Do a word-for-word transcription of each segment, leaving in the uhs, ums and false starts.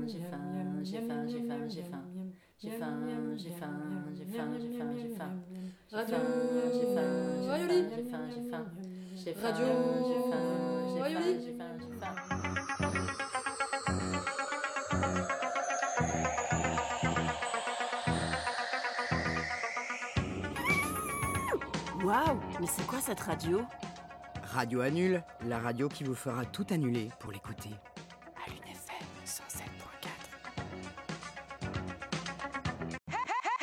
j'ai faim, j'ai faim, j'ai faim, j'ai faim. J'ai faim, j'ai faim, j'ai faim, j'ai faim, j'ai faim. Radio J'ai faim, j'ai Rayoli. faim, j'ai faim, j'ai faim. J'ai faim, Radio j'ai faim, j'ai faim, Rayoli. j'ai faim, j'ai faim. Waouh, mais c'est quoi cette radio? Radio Annule, la radio qui vous fera tout annuler pour l'écouter. À l'U F M cent sept point quatre.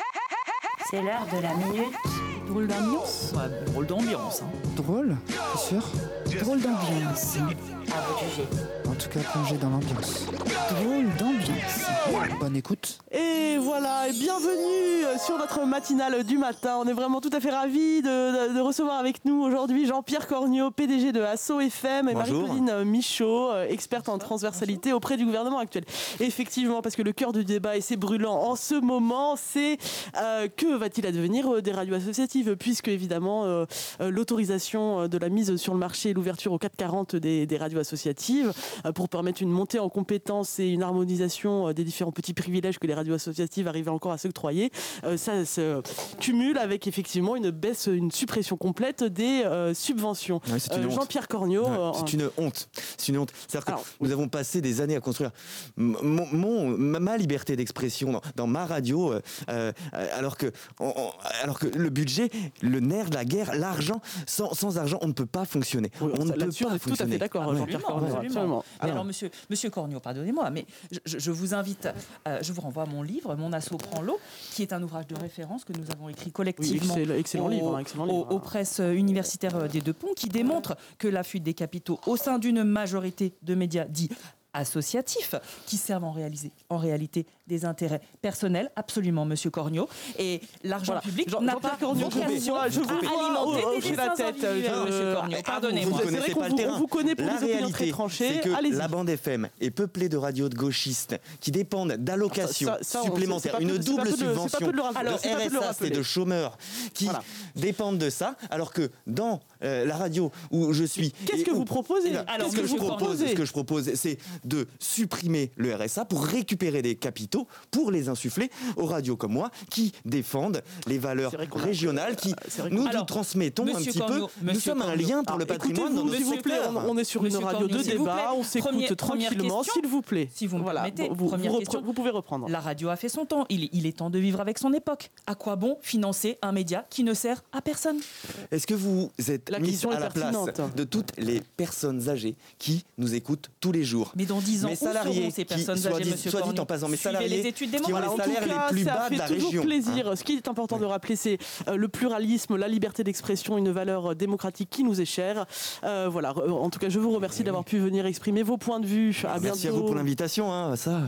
C'est l'heure de la minute. Drôle d'ambiance. Ouais, drôle d'ambiance. Hein. Drôle, t'es sûr? Drôle d'ambiance. À vous de juger. En tout cas, plongé dans l'ambiance. Drôle d'ambiance. Bonne écoute. Et voilà, et bienvenue sur notre matinale du matin. On est vraiment tout à fait ravis de, de, de recevoir avec nous aujourd'hui Jean-Pierre Corniot, P D G de Asso F M, et Marie-Claudine Michaud, experte en transversalité auprès du gouvernement actuel. Et effectivement, parce que le cœur du débat, et c'est brûlant en ce moment, c'est euh, que va-t-il advenir des radios associatives, puisque évidemment euh, l'autorisation de la mise sur le marché et l'ouverture au quatre cent quarante des, des radios associatives euh, pour permettre une montée en compétences et une harmonisation des différents petits privilèges que les radios associatives arrivaient encore à s'octroyer, euh, ça se cumule avec effectivement une baisse, une suppression complète des euh, subventions. Ouais, c'est une euh, honte. Jean-Pierre Corniot. Ouais, euh, c'est une honte. C'est une honte. C'est-à-dire que Alors, nous oui. avons passé des années à construire mon, mon- ma, ma liberté d'expression dans, dans ma radio, euh, euh, alors que, on- on- alors que le budget, le nerf de la guerre, l'argent, sans, sans argent, on ne peut pas fonctionner. Oui, on ne peut là-dessus, on pas est tout à fonctionner. fait d'accord, Ah ouais. Jean-Pierre Absolument, Corniot. absolument. absolument. Mais alors, monsieur, monsieur Corniot, pardonnez-moi, mais je, je- je vous invite, euh, je vous renvoie à mon livre, Mon Asso prend l'eau, qui est un ouvrage de référence que nous avons écrit Oui, collectivement excellent, excellent aux, livre, hein, excellent aux- livre. aux presses universitaires des Deux Ponts, qui démontre que la fuite des capitaux au sein d'une majorité de médias dits associatifs, qui servent en, réalisé- en réalité des intérêts personnels, absolument, monsieur Corniot, et l'argent Voilà. public Jean- n'a Jean-Pierre pas Corniot, vocation je vous vois, je vous à vois alimenter au- des hocher la dessins tête, individuels, je- monsieur Corniot. Ah, Pardonnez-moi. Vous C'est connaissez vrai pas qu'on le vous- terrain. on vous connaît pour La des opinions réalité, très tranchées. c'est que Allez-y. la bande F M est peuplée de radios de gauchistes qui dépendent d'allocations Ça- ça, on- supplémentaires, c'est pas une peu de- c'est pas double peu de- c'est pas subvention peu de le rappeler. de Alors, c'est pas peu de le R S A, rappeler. c'est de chômeurs qui Voilà. dépendent de ça, alors que dans euh, la radio où je suis... Qu'est-ce et que où- vous proposez? Eh bien, Alors, ce que je monsieur propose, Corniot. ce que je propose, c'est de supprimer le R S A pour récupérer des capitaux, pour les insuffler aux radios comme moi, qui défendent les valeurs C'est vrai qu'on a- régionales, qui c'est vrai qu'on- nous, nous Alors, transmettons un monsieur petit Corniot, peu. Nous monsieur sommes un Corniot. lien pour Alors, le patrimoine dans écoutez-vous, nos s'il vous plaît, secteurs. on, on est sur Monsieur une radio Corniot, de s'il vous débat, plaît. on s'écoute Première- tranquillement, première question. s'il vous plaît. Si vous me permettez, vous, première vous, question. repre- vous pouvez reprendre. La radio a fait son temps. Il est, il est temps de vivre avec son époque. À quoi bon financer un média qui ne sert à personne? Est-ce que vous êtes La mis question à est la place pertinente. de toutes les personnes âgées qui nous écoutent tous les jours? Mais dans dix ans, Mes où seront salariés, ces qui, personnes soit âgées, dit, monsieur soit dit Corniot? en passant, mes Suivez salariés les études qui ont les démographiques. En tout salaires cas, les plus ça bas fait de la toujours région. plaisir. hein. Ce qui est important de rappeler, c'est euh, le pluralisme, la liberté d'expression, une valeur euh, démocratique qui nous est chère. Euh, voilà. Euh, En tout cas, je vous remercie d'avoir pu venir exprimer vos points de vue. À Merci à bientôt. vous pour l'invitation. Hein, ça.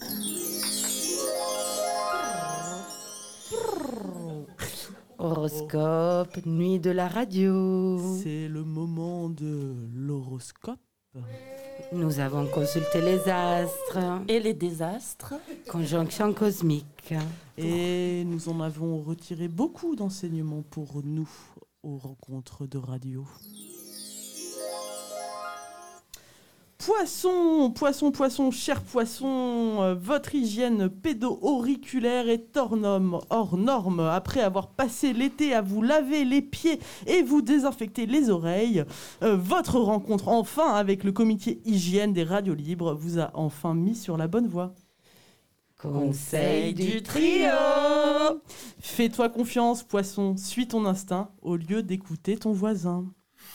Horoscope, nuit de la radio. C'est le moment de l'horoscope. Nous avons consulté les astres. Et les désastres? Conjonction cosmique. Et nous en avons retiré beaucoup d'enseignements pour nous aux rencontres de radio. Poisson, poisson, poisson, cher poisson, euh, votre hygiène pédo-auriculaire est hors norme, hors norme. Après avoir passé l'été à vous laver les pieds et vous désinfecter les oreilles, euh, votre rencontre enfin avec le comité hygiène des radios libres vous a enfin mis sur la bonne voie. Conseil du trio. Fais-toi confiance, poisson, suis ton instinct au lieu d'écouter ton voisin.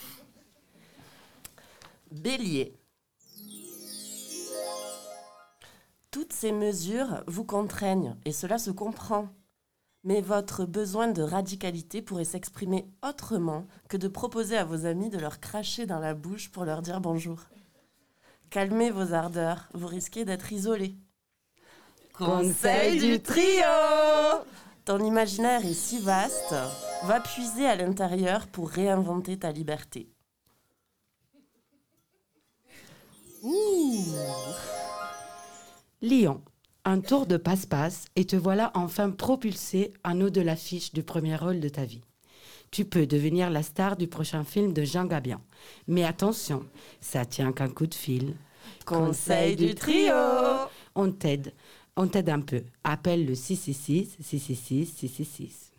Bélier. Toutes ces mesures vous contraignent et cela se comprend. Mais votre besoin de radicalité pourrait s'exprimer autrement que de proposer à vos amis de leur cracher dans la bouche pour leur dire bonjour. Calmez vos ardeurs, vous risquez d'être isolé. Conseil du trio. Ton imaginaire est si vaste, va puiser à l'intérieur pour réinventer ta liberté. Lion. Un tour de passe-passe et te voilà enfin propulsé en haut de l'affiche du premier rôle de ta vie. Tu peux devenir la star du prochain film de Jean Gabian. Mais attention, ça tient qu'un coup de fil. Conseil du trio. on t'aide. On t'aide un peu. Appelle le six six six, six six six, six six six.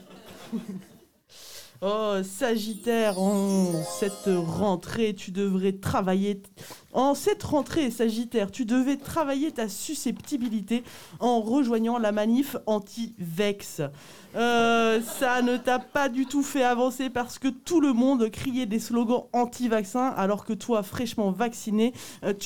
Oh, Sagittaire, en cette rentrée, tu devrais travailler... En cette rentrée, Sagittaire, tu devais travailler ta susceptibilité en rejoignant la manif anti-Vex. Euh, ça ne t'a pas du tout fait avancer parce que tout le monde criait des slogans anti-vaccins alors que toi, fraîchement vacciné, tu